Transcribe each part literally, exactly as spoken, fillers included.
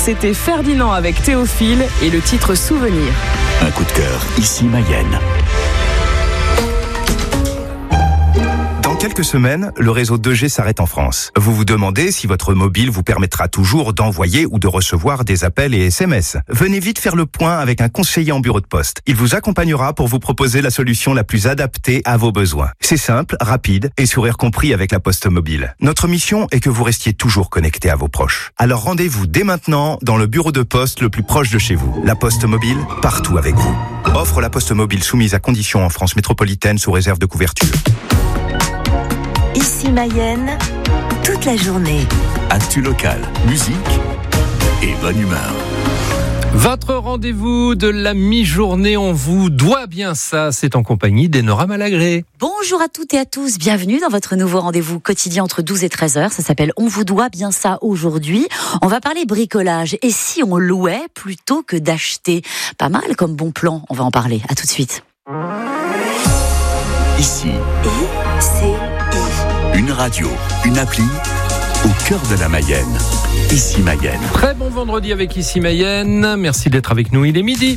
c'était Ferdinand avec Théophile et le titre Souvenir. Un coup de cœur, ici Mayenne. Dans quelques semaines, le réseau deux G s'arrête en France. Vous vous demandez si votre mobile vous permettra toujours d'envoyer ou de recevoir des appels et S M S. Venez vite faire le point avec un conseiller en bureau de poste. Il vous accompagnera pour vous proposer la solution la plus adaptée à vos besoins. C'est simple, rapide et sourire compris avec la Poste Mobile. Notre mission est que vous restiez toujours connecté à vos proches. Alors rendez-vous dès maintenant dans le bureau de poste le plus proche de chez vous. La Poste Mobile, partout avec vous. Offre la Poste Mobile soumise à conditions en France métropolitaine sous réserve de couverture. Ici Mayenne, toute la journée. Actu local, musique et bonne humeur. Votre rendez-vous de la mi-journée, on vous doit bien ça, c'est en compagnie d'Enora Malagré. Bonjour à toutes et à tous, bienvenue dans votre nouveau rendez-vous quotidien entre douze et treize heures, ça s'appelle On vous doit bien ça aujourd'hui. On va parler bricolage, et si on louait plutôt que d'acheter? Pas mal comme bon plan, on va en parler, à tout de suite. Ici, Et c'est une radio, une appli, au cœur de la Mayenne. Ici Mayenne. Très bon vendredi avec Ici Mayenne, merci d'être avec nous, il est midi.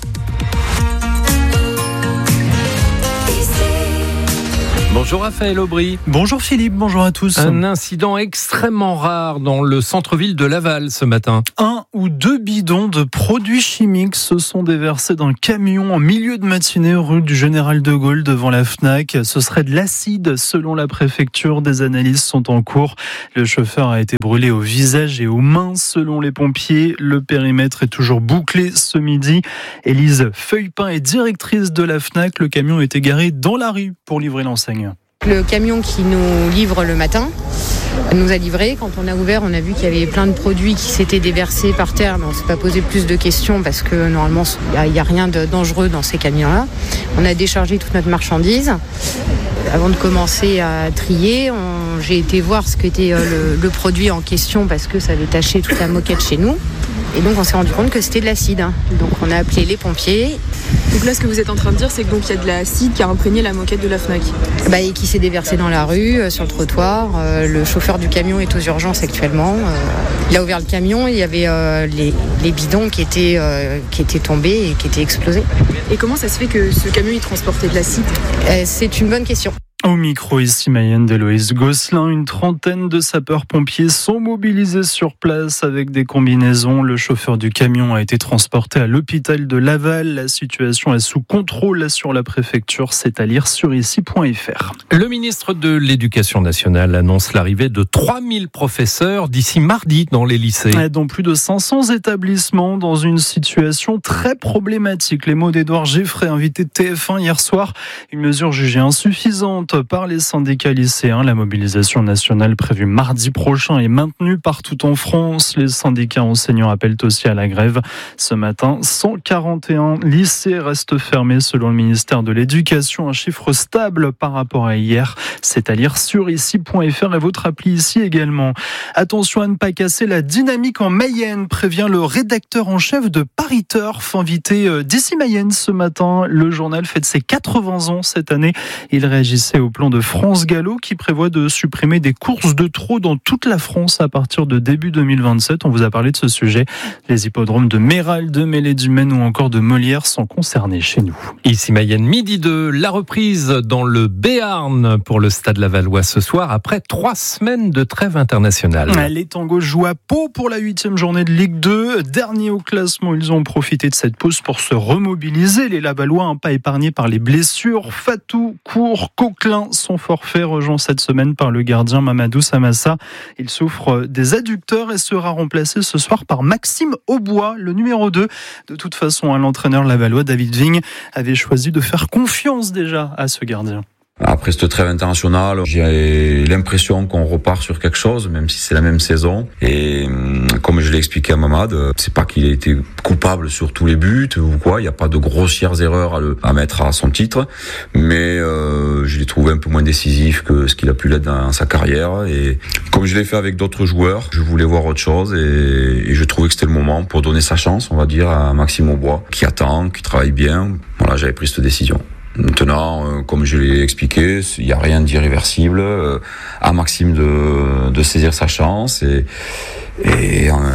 Bonjour Raphaël Aubry. Bonjour Philippe, bonjour à tous. Un incident extrêmement rare dans le centre-ville de Laval ce matin. Un ou deux bidons de produits chimiques se sont déversés d'un camion en milieu de matinée rue du Général de Gaulle devant la Fnac. Ce serait de l'acide selon la préfecture. Des analyses sont en cours. Le chauffeur a été brûlé au visage et aux mains selon les pompiers. Le périmètre est toujours bouclé ce midi. Élise Feuillepin est directrice de la Fnac. Le camion est garé dans la rue pour livrer l'enseigne. Le camion qui nous livre le matin nous a livré. Quand on a ouvert, on a vu qu'il y avait plein de produits qui s'étaient déversés par terre, mais on ne s'est pas posé plus de questions parce que normalement, il n'y a, a rien de dangereux dans ces camions-là. On a déchargé toute notre marchandise. Avant de commencer à trier, on, j'ai été voir ce qu'était le, le produit en question parce que ça avait taché toute la moquette chez nous. Et donc on s'est rendu compte que c'était de l'acide. Donc on a appelé les pompiers. Donc là ce que vous êtes en train de dire c'est que donc il y a de l'acide qui a imprégné la moquette de la Fnac. Bah, et qui s'est déversé dans la rue, euh, sur le trottoir. Euh, le chauffeur du camion est aux urgences actuellement. Euh, il a ouvert le camion, il y avait euh, les, les bidons qui étaient, euh, qui étaient tombés et qui étaient explosés. Et comment ça se fait que ce camion il transportait de l'acide ? euh, C'est une bonne question. Au micro ici Mayenne d'Héloïse Gosselin, une trentaine de sapeurs-pompiers sont mobilisés sur place avec des combinaisons. Le chauffeur du camion a été transporté à l'hôpital de Laval. La situation est sous contrôle sur la préfecture. C'est à lire sur ici point f r. Le ministre de l'Éducation nationale annonce l'arrivée de trois mille professeurs d'ici mardi dans les lycées. Dans plus de cinq cents établissements, dans une situation très problématique. Les mots d'Édouard Geffray, invité de T F un hier soir. Une mesure jugée insuffisante par les syndicats lycéens. La mobilisation nationale prévue mardi prochain est maintenue partout en France. Les syndicats enseignants appellent aussi à la grève. Ce matin, cent quarante et un lycées restent fermés selon le ministère de l'Éducation. Un chiffre stable par rapport à hier. C'est à lire sur ici point f r et votre appli ici également. Attention à ne pas casser la dynamique en Mayenne, prévient le rédacteur en chef de Paris Turf, invité d'ici Mayenne ce matin. Le journal fête ses quatre-vingts ans cette année. Il réagissait au plan de France Gallo qui prévoit de supprimer des courses de trot dans toute la France à partir de début deux mille vingt-sept. On vous a parlé de ce sujet. Les hippodromes de Méral, de Mêlée-du-Maine ou encore de Molière sont concernés chez nous. Ici Mayenne, midi deux, la reprise dans le Béarn pour le Stade Lavallois ce soir après trois semaines de trêve internationale. Les Tangos jouent à Pau pour la huitième journée de Ligue deux. Dernier au classement, ils ont profité de cette pause pour se remobiliser. Les Lavallois, un pas épargnés par les blessures. Fatou, Cour, Coquelin, son forfait rejoint cette semaine par le gardien Mamadou Samassa. Il souffre des adducteurs et sera remplacé ce soir par Maxime Aubois, le numéro deux. De toute façon, l'entraîneur lavallois David Vigne avait choisi de faire confiance déjà à ce gardien. Après cette trêve internationale, j'ai l'impression qu'on repart sur quelque chose, même si c'est la même saison. Et comme je l'ai expliqué à Mamad, c'est pas qu'il a été coupable sur tous les buts ou quoi. Il n'y a pas de grossières erreurs à, le, à mettre à son titre, mais euh, je l'ai trouvé un peu moins décisif que ce qu'il a pu l'être dans sa carrière. Et comme je l'ai fait avec d'autres joueurs, je voulais voir autre chose et, et je trouvais que c'était le moment pour donner sa chance, on va dire, à Maxime Aubois, qui attend, qui travaille bien. Voilà, j'avais pris cette décision. Maintenant, euh, comme je l'ai expliqué, il n'y a rien d'irréversible. Euh, à Maxime de, de saisir sa chance et, et, euh,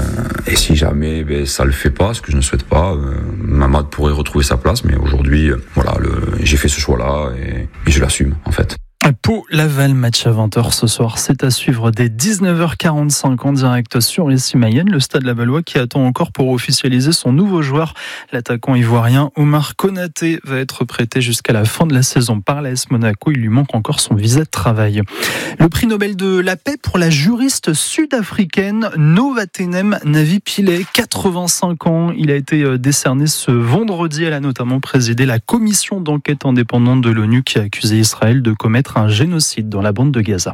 Et si jamais ben, ça le fait pas, ce que je ne souhaite pas, euh, Mamad pourrait retrouver sa place. Mais aujourd'hui, euh, voilà, le, j'ai fait ce choix-là et, et je l'assume en fait. Pau-Laval, match à vingt heures ce soir. C'est à suivre dès dix-neuf heures quarante-cinq en direct sur ici Mayenne. Le Stade Lavallois qui attend encore pour officialiser son nouveau joueur. L'attaquant ivoirien Omar Konaté va être prêté jusqu'à la fin de la saison par l'A S Monaco. Il lui manque encore son visa de travail. Le prix Nobel de la paix pour la juriste sud-africaine Novatenem Navi Pillay, quatre-vingt-cinq ans. Il a été décerné ce vendredi. Elle a notamment présidé la commission d'enquête indépendante de l'ONU qui a accusé Israël de commettre un génocide dans la bande de Gaza.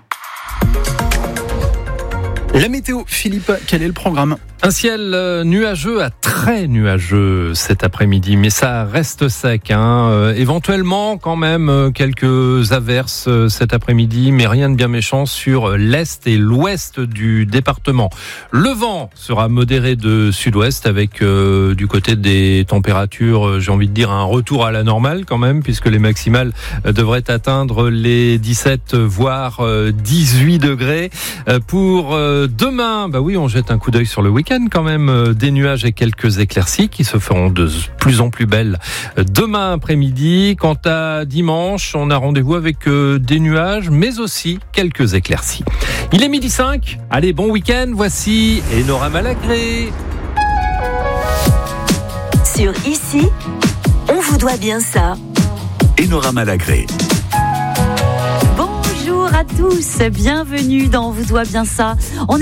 La météo, Philippe, quel est le programme ? Un ciel nuageux à très nuageux cet après-midi, mais ça reste sec. Hein. Euh, éventuellement, quand même, quelques averses cet après-midi, mais rien de bien méchant sur l'est et l'ouest du département. Le vent sera modéré de sud-ouest avec euh, du côté des températures, j'ai envie de dire, un retour à la normale quand même, puisque les maximales devraient atteindre les dix-sept voire dix-huit degrés. Pour euh, demain, bah oui, on jette un coup d'œil sur le week-end. Quand même des nuages et quelques éclaircies qui se feront de plus en plus belles demain après-midi. Quant à dimanche, on a rendez-vous avec des nuages mais aussi quelques éclaircies. Il est midi cinq. Allez, bon week-end. Voici Enora Malagré. Sur Ici, on vous doit bien ça. Enora Malagré. Bonjour à tous, bienvenue dans On vous doit bien ça. On